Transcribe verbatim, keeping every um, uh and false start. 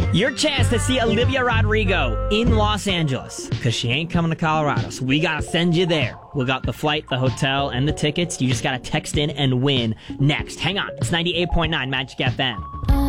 Your chance to see Olivia Rodrigo in Los Angeles, because she ain't coming to Colorado, so we gotta send you there. We got the flight, the hotel, and the tickets. You just gotta text in and win next. Hang on, it's ninety-eight point nine Magic F M.